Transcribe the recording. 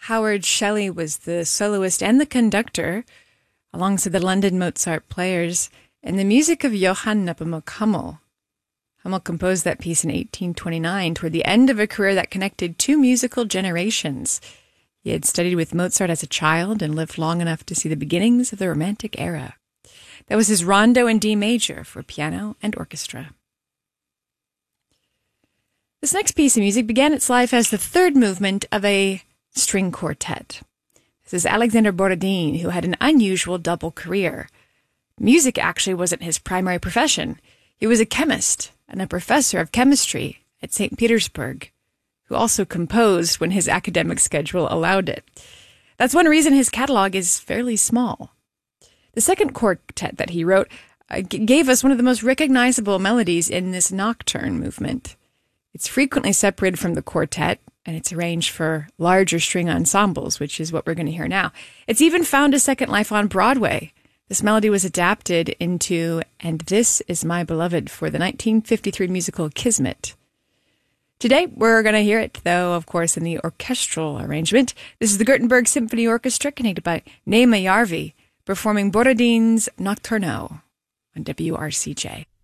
Howard Shelley was the soloist and the conductor, alongside the London Mozart players, and the music of Johann Nepomuk Hummel. Hummel composed that piece in 1829, toward the end of a career that connected two musical generations. He had studied with Mozart as a child and lived long enough to see the beginnings of the Romantic era. That was his Rondo in D major for piano and orchestra. This next piece of music began its life as the third movement of a string quartet. This is Alexander Borodin, who had an unusual double career. Music actually wasn't his primary profession. He was a chemist and a professor of chemistry at St. Petersburg, who also composed when his academic schedule allowed it. That's one reason his catalog is fairly small. The second quartet that he wrote gave us one of the most recognizable melodies in this nocturne movement. It's frequently separated from the quartet, and it's arranged for larger string ensembles, which is what we're going to hear now. It's even found a second life on Broadway. This melody was adapted into And This Is My Beloved for the 1953 musical Kismet. Today, we're going to hear it, though, of course, in the orchestral arrangement. This is the Gothenburg Symphony Orchestra, conducted by Neema Järvi, performing Borodin's Nocturno on WRCJ.